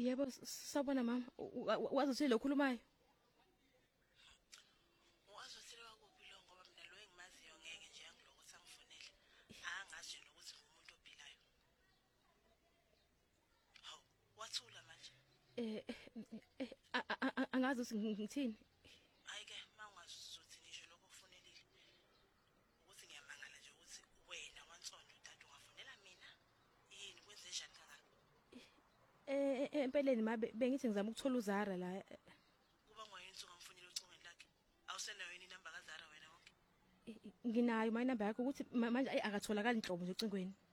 Yebo sawubona mama. Wazi ukuthi lo khulumayo? Wazothela wakuphi lo ngoba mina lo engimaziyo ngeke nje angiloko sangifonela. Angazi nje nokuthi ngumuntu ophilayo. Haw, wathula manje. Angazi ukuthi ngithini. Ayike mawungazi uzothi ngisho lokho kufonelile. Ukuthi ngiyamangala nje ukuthi wena wansonto dade ungafonela mina. Yini kwenze njani kangaka? Empeleni bengithi ngizama ukuthola uZara la. Kuba ngoyinto ngamfonela ucingweni lakhe. Awusenayo yini inamba kaZara wena wonke? Nginayo my number yakho ukuthi manje akatholakala inhlobo nje ocingweni.